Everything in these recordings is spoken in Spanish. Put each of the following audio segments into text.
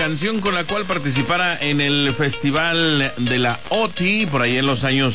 canción con la cual participara en el Festival de la OTI, por ahí en los años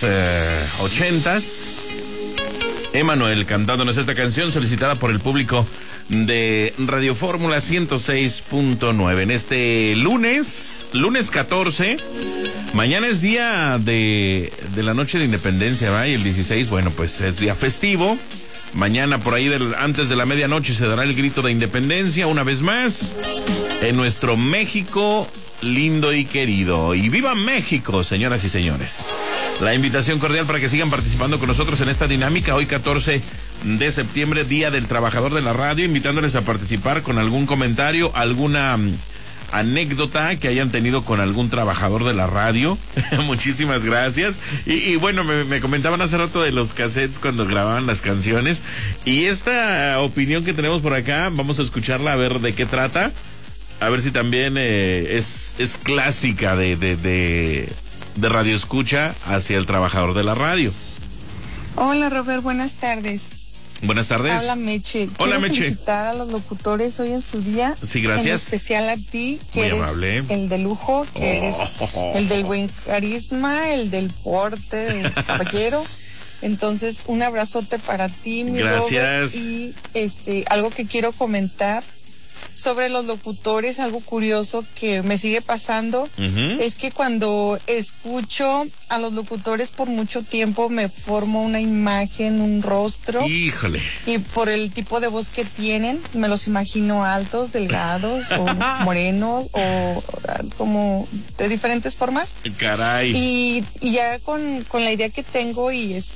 80s. Emanuel cantándonos esta canción solicitada por el público de Radio Fórmula 106.9 en este lunes 14. Mañana es día de la noche de independencia, ¿va? Y el 16, bueno, pues es día festivo. Mañana por ahí antes de la medianoche se dará el grito de independencia una vez más en nuestro México lindo y querido. Y ¡viva México, señoras y señores! La invitación cordial para que sigan participando con nosotros en esta dinámica. Hoy 14 de septiembre, Día del Trabajador de la Radio, invitándoles a participar con algún comentario, alguna anécdota que hayan tenido con algún trabajador de la radio. Muchísimas gracias. Y bueno, me comentaban hace rato de los cassettes cuando grababan las canciones. Y esta opinión que tenemos por acá, vamos a escucharla a ver de qué trata. A ver si también es clásica de radio escucha hacia el trabajador de la radio. Hola, Robert, buenas tardes. Buenas tardes. Hola, Meche. Hola, Quiero Meche. felicitar a los locutores hoy en su día. Sí, gracias. En especial a ti, que muy eres amable. el de lujo, que eres el del buen carisma, el del porte de caballero. Entonces, un abrazote para ti, mi gracias. Robert. Y algo que quiero comentar sobre los locutores, algo curioso que me sigue pasando, es que cuando escucho a los locutores por mucho tiempo me formo una imagen, un rostro. Híjole. Y por el tipo de voz que tienen, me los imagino altos, delgados, o morenos, o como de diferentes formas. Caray. Y ya con la idea que tengo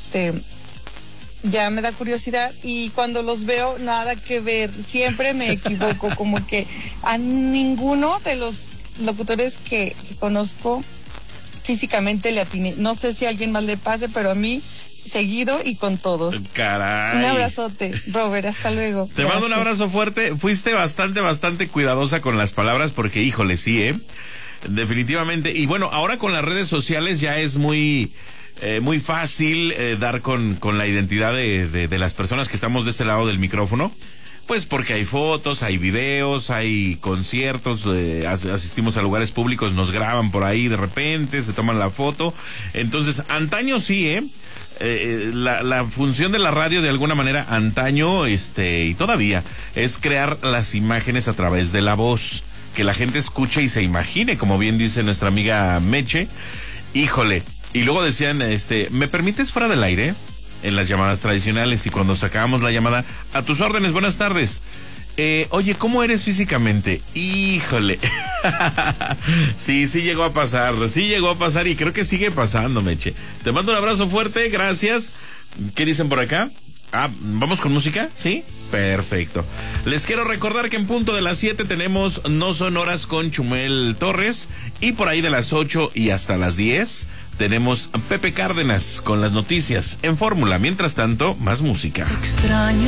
ya me da curiosidad, y cuando los veo, nada que ver, siempre me equivoco, como que a ninguno de los locutores que conozco físicamente le atiné. No sé si a alguien más le pase, pero a mí seguido y con todos. Caray. Un abrazote, Robert, hasta luego. Te mando un abrazo fuerte. Fuiste bastante cuidadosa con las palabras porque, híjole, sí, definitivamente. Y bueno, ahora con las redes sociales ya es muy fácil dar con la identidad de las personas que estamos de este lado del micrófono, pues porque hay fotos, hay videos, hay conciertos, asistimos a lugares públicos, nos graban por ahí de repente, se toman la foto. Entonces, antaño sí, la función de la radio de alguna manera antaño, y todavía, es crear las imágenes a través de la voz, que la gente escuche y se imagine, como bien dice nuestra amiga Meche. Híjole. Y luego decían, ¿me permites fuera del aire? En las llamadas tradicionales, y cuando sacábamos la llamada, a tus órdenes, buenas tardes. Oye, ¿cómo eres físicamente? Híjole. Sí llegó a pasar, y creo que sigue pasando, Meche. Te mando un abrazo fuerte, gracias. ¿Qué dicen por acá? ¿Vamos con música? ¿Sí? Perfecto. Les quiero recordar que en punto de las 7 tenemos No Son Horas con Chumel Torres, y por ahí de las 8 y hasta las 10 tenemos Pepe Cárdenas con las noticias en Fórmula. Mientras tanto, más música. Extraño.